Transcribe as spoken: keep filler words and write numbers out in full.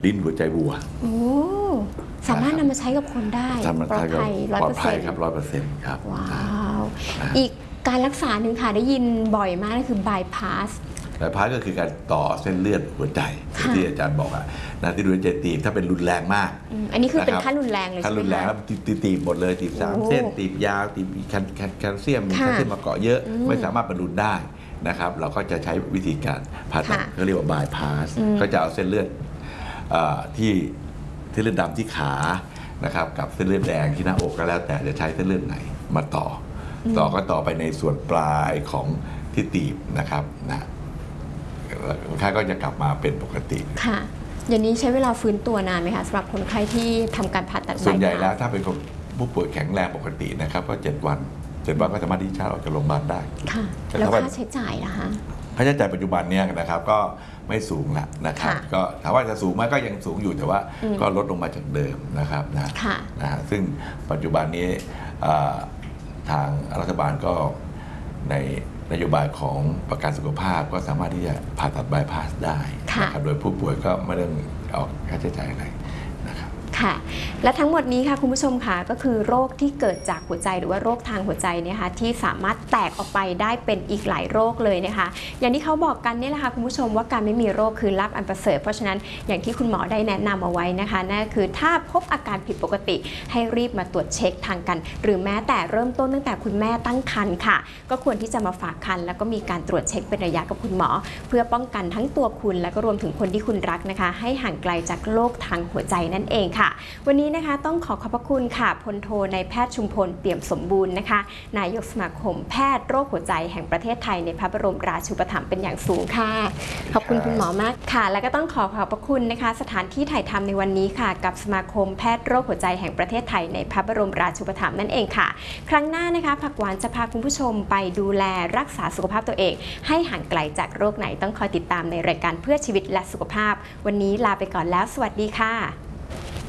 ลิ้นหัวใจวัวโอ้สามารถนำมาใช้กับคนได้ปลอดภัยร้อยเปอร์เซ็นต์ครับร้อยเปอร์เซ็นต์ครับว้าวอีกการรักษาหนึ่งค่ะได้ยินบ่อยมากก็คือบายพาสบายพาสก็คือการต่อเส้นเลือดหัวใจที่อาจารย์บอกอะนะที่หัวใจตีบถ้าเป็นรุนแรงมากอันนี้คือเป็นขั้นรุนแรงเลยใช่ไหมขั้นรุนแรงแล้วตีตีบหมดเลยตีบสามเส้นตีบยาวตีบแคลเซียมมีแคลเซียมมาเกาะเยอะไม่สามารถบรรลุได้นะครับเราก็จะใช้วิธีการผ่าตัดเขาเรียกว่าบายพาสก็จะเอาเส้นเลือดที่เส้นเลือดดำที่ขานะครับกับเส้นเลือดแดงที่หน้าอกก็แล้วแต่จะใช้เส้นเลือดไหนมาต่อต่อก็ต่อไปในส่วนปลายของที่ตีบนะครับนะคนไข้ก็จะกลับมาเป็นปกติค่ะอย่างนี้ใช้เวลาฟื้นตัวนานไหมคะสำหรับคนไข้ที่ทำการผ่าตัดส่วนใหญ่แล้วถ้าเป็นผู้ป่วยแข็งแรงปกตินะครับก็เจ็ดวันเจ็ดวันก็สามารถที่จะออกจากโรงพยาบาลได้ค่ะแล้วค่าใช้จ่ายนะคะค่าใช้จ่ายปัจจุบันนี้นะครับก็ไม่สูงละนะครับก็ถามว่าจะสูงไหมก็ยังสูงอยู่แต่ว่าก็ลดลงมาจากเดิมนะครับนะนะซึ่งปัจจุบันนี้ทางรัฐบาลก็ในนโยบายของประกันสุขภาพก็สามารถที่จะผ่าตัดบายพาสได้นะครับโดยผู้ป่วยก็ไม่ต้องออกค่าใช้จ่ายอะไรนะครับค่ะและทั้งหมดนี้ค่ะคุณผู้ชมค่ะก็คือโรคที่เกิดจากหัวใจหรือว่าโรคทางหัวใจเนี่ยค่ะที่สามารถแตกออกไปได้เป็นอีกหลายโรคเลยนะคะอย่างที่เขาบอกกันนี่แหละค่ะคุณผู้ชมว่าการไม่มีโรคคือลาภอันประเสริฐเพราะฉะนั้นอย่างที่คุณหมอได้แนะนำเอาไว้นะคะนั่นคือถ้าพบอาการผิดปกติให้รีบมาตรวจเช็คทางกันหรือแม้แต่เริ่มต้นตั้งแต่คุณแม่ตั้งครรภ์ค่ะก็ควรที่จะมาฝากครรภ์แล้วก็มีการตรวจเช็คเป็นระยะกับคุณหมอเพื่อป้องกันทั้งตัวคุณและก็รวมถึงคนที่คุณรักนะคะให้ห่างไกลจากโรคทางหัวใจนั่นเองค่ะวันนี้นะคะต้องขอขอบพระคุณค่ะพลโทนายแพทย์ชุมพลเปี่ยมสมบูรณ์นะคะนายกสมาคมแพทย์โรคหัวใจแห่งประเทศไทยในพระบรมราชูปถัมภ์เป็นอย่างสูงค่ะขอบคุณคุณหมอมากค่ะและก็ต้องขอขอบพระคุณนะคะสถานที่ถ่ายทำในวันนี้ค่ะกับสมาคมแพทย์โรคหัวใจแห่งประเทศไทยในพระบรมราชูปถัมภ์นั่นเองค่ะครั้งหน้านะคะผักหวานจะพาคุณผู้ชมไปดูแลรักษาสุขภาพตัวเองให้ห่างไกลจากโรคไหนต้องคอยติดตามในรายการเพื่อชีวิตและสุขภาพวันนี้ลาไปก่อนแล้วสวัสดีค่ะ